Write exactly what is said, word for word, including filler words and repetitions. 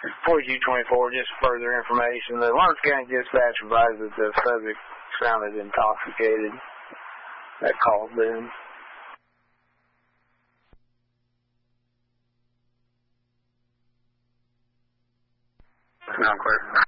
forty-two twenty-four, just further information. The Lawrence County Dispatch advised that the subject sounded intoxicated. That called in. Not clear.